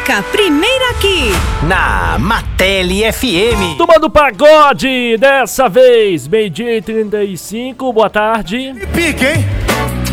toca primeiro aqui na Matele FM. Turma do Pagode, dessa vez, 12h35, boa tarde. Pique, hein?